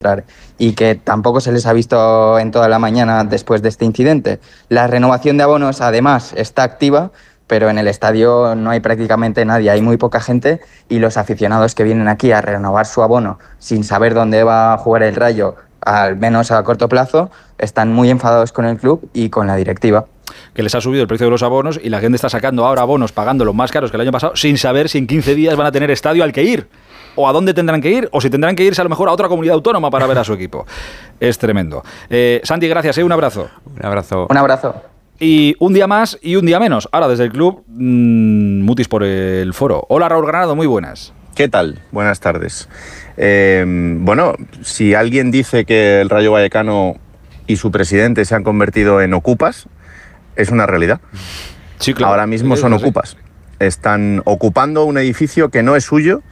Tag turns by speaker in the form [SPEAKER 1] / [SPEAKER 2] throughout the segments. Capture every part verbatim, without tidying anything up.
[SPEAKER 1] y que tampoco se les ha visto en toda la mañana después de este incidente. La renovación de abonos, además, está activa, pero en el estadio no hay prácticamente nadie, hay muy poca gente y los aficionados que vienen aquí a renovar su abono sin saber dónde va a jugar el Rayo, al menos a corto plazo, están muy enfadados con el club y con la directiva.
[SPEAKER 2] Que les ha subido el precio de los abonos y la gente está sacando ahora abonos pagando los más caros que el año pasado sin saber si en quince días van a tener estadio al que ir. O a dónde tendrán que ir, o si tendrán que irse a lo mejor a otra comunidad autónoma para ver a su equipo. Es tremendo. Eh, Santi, gracias, ¿eh? Un abrazo.
[SPEAKER 3] Un abrazo.
[SPEAKER 1] Un abrazo.
[SPEAKER 2] Y un día más y un día menos. Ahora desde el club, mmm, mutis por el foro. Hola Raúl Granado, muy buenas.
[SPEAKER 4] ¿Qué tal? Buenas tardes. Eh, bueno, si alguien dice que el Rayo Vallecano y su presidente se han convertido en ocupas, es una realidad.
[SPEAKER 2] Sí, claro.
[SPEAKER 4] Ahora mismo son ocupas. Están ocupando un edificio que no es suyo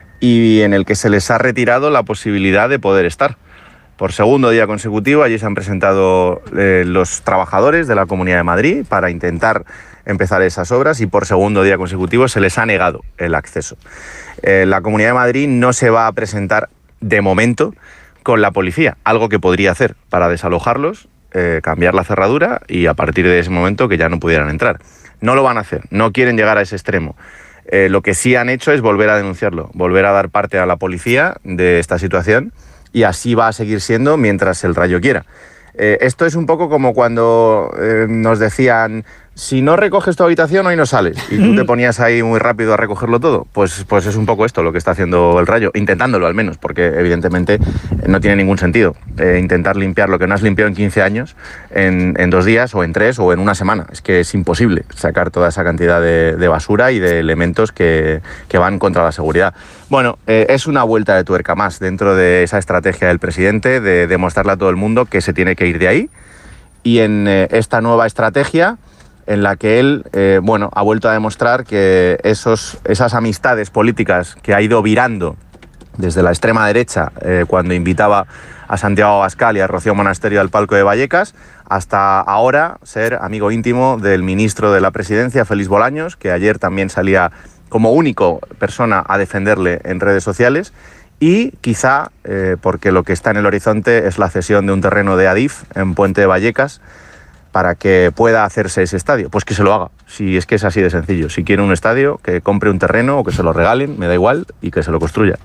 [SPEAKER 4] y en el que se les ha retirado la posibilidad de poder estar. Por segundo día consecutivo, allí se han presentado eh, los trabajadores de la Comunidad de Madrid para intentar empezar esas obras y por segundo día consecutivo se les ha negado el acceso. Eh, la Comunidad de Madrid no se va a presentar de momento con la policía, algo que podría hacer para desalojarlos, eh, cambiar la cerradura y a partir de ese momento que ya no pudieran entrar. No lo van a hacer, no quieren llegar a ese extremo. Eh, lo que sí han hecho es volver a denunciarlo, volver a dar parte a la policía de esta situación y así va a seguir siendo mientras el Rayo quiera. Eh, esto es un poco como cuando eh, nos decían, si no recoges tu habitación hoy no sales, y tú te ponías ahí muy rápido a recogerlo todo. Pues, pues es un poco esto lo que está haciendo el Rayo, intentándolo al menos, porque evidentemente no tiene ningún sentido eh, intentar limpiar lo que no has limpiado en quince años en, en dos días o en tres o en una semana. Es que es imposible sacar toda esa cantidad de, de basura y de elementos que, que van contra la seguridad. Bueno, eh, es una vuelta de tuerca más dentro de esa estrategia del presidente de demostrarle a todo el mundo que se tiene que ir de ahí, y en eh, esta nueva estrategia en la que él, eh, bueno, ha vuelto a demostrar que esos, esas amistades políticas que ha ido virando desde la extrema derecha, eh, cuando invitaba a Santiago Abascal y a Rocío Monasterio al palco de Vallecas, hasta ahora ser amigo íntimo del ministro de la Presidencia, Félix Bolaños, que ayer también salía como único persona a defenderle en redes sociales, y quizá, eh, porque lo que está en el horizonte es la cesión de un terreno de Adif en Puente de Vallecas, para que pueda hacerse ese estadio, pues que se lo haga, si es que es así de sencillo. Si quiere un estadio, que compre un terreno o que se lo regalen, me da igual, y que se lo construya.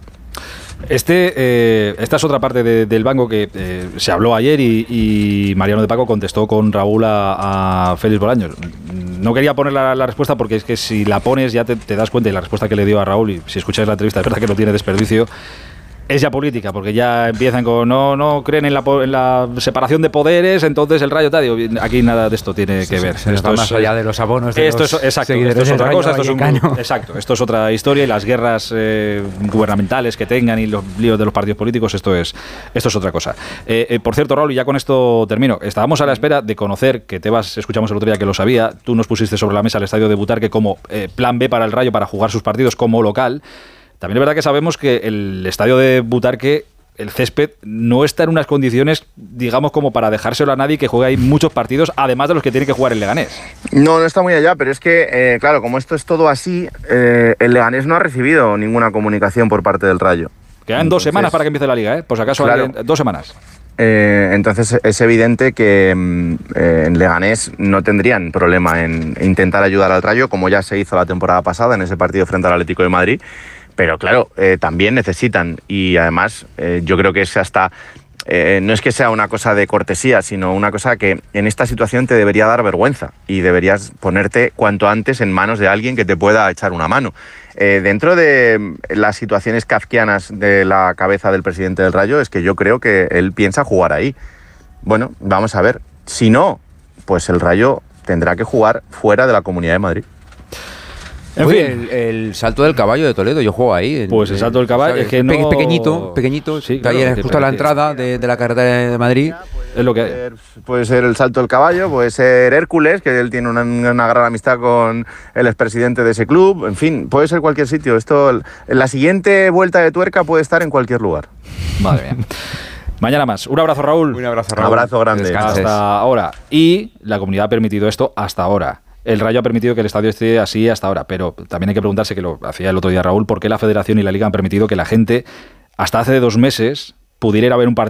[SPEAKER 2] Este, eh, esta es otra parte de, del banco que eh, se habló ayer y, y Mariano de Paco contestó con Raúl a, a Félix Bolaños. No quería poner la, la respuesta porque es que si la pones ya te, te das cuenta, y la respuesta que le dio a Raúl, y si escucháis la entrevista es verdad que no tiene desperdicio, es ya política, porque ya empiezan con no no creen en la, en la separación de poderes, entonces el Rayo, digo, aquí nada de esto tiene que ver.
[SPEAKER 3] Se esto es más allá de los abonos de
[SPEAKER 2] esto
[SPEAKER 3] los
[SPEAKER 2] es, exacto, esto es otra cosa, esto es un, exacto, esto es otra historia, y las guerras eh, gubernamentales que tengan y los líos de los partidos políticos, esto es esto es otra cosa. Eh, eh, por cierto, Raúl, y ya con esto termino, estábamos a la espera de conocer, que Tebas escuchamos el otro día que lo sabía, tú nos pusiste sobre la mesa el estadio de Butarque como eh, plan B para el Rayo para jugar sus partidos como local. También es verdad que sabemos que el estadio de Butarque, el césped, no está en unas condiciones, digamos, como para dejárselo a nadie, que juegue ahí muchos partidos, además de los que tiene que jugar el Leganés.
[SPEAKER 4] No, no está muy allá, pero es que, eh, claro, como esto es todo así, eh, el Leganés no ha recibido ninguna comunicación por parte del Rayo.
[SPEAKER 2] Quedan
[SPEAKER 4] Entonces,
[SPEAKER 2] dos semanas para que empiece la Liga, ¿eh? Por si acaso,
[SPEAKER 4] claro,
[SPEAKER 2] alguien, dos semanas.
[SPEAKER 4] Eh, entonces es evidente que eh, en Leganés no tendrían problema en intentar ayudar al Rayo, como ya se hizo la temporada pasada en ese partido frente al Atlético de Madrid. Pero claro, eh, también necesitan, y además eh, yo creo que es hasta, eh, no es que sea una cosa de cortesía, sino una cosa que en esta situación te debería dar vergüenza y deberías ponerte cuanto antes en manos de alguien que te pueda echar una mano. Eh, dentro de las situaciones kafkianas de la cabeza del presidente del Rayo, es que yo creo que él piensa jugar ahí. Bueno, vamos a ver, si no, pues el Rayo tendrá que jugar fuera de la Comunidad de Madrid.
[SPEAKER 3] En Oye, fin. El, el salto del caballo de Toledo, yo juego ahí. El,
[SPEAKER 2] pues el salto del caballo
[SPEAKER 3] ¿sabes?
[SPEAKER 2] Es que no...
[SPEAKER 3] Pequeñito, pequeñito, sí,
[SPEAKER 2] claro,
[SPEAKER 3] ahí es justo a la entrada de, de la carretera de Madrid.
[SPEAKER 2] Es lo que
[SPEAKER 4] puede ser, puede ser el salto del caballo, puede ser Hércules, que él tiene una, una gran amistad con el expresidente de ese club, en fin, puede ser cualquier sitio. Esto, la siguiente vuelta de tuerca puede estar en cualquier lugar.
[SPEAKER 2] Madre mía. Mañana más. Un abrazo, Raúl.
[SPEAKER 3] Un abrazo, Raúl.
[SPEAKER 4] Un abrazo grande.
[SPEAKER 2] Descanses. Hasta ahora. Y la comunidad ha permitido esto hasta ahora. El Rayo ha permitido que el estadio esté así hasta ahora, pero también hay que preguntarse, que lo hacía el otro día Raúl, por qué la Federación y la Liga han permitido que la gente, hasta hace dos meses, pudiera haber un partido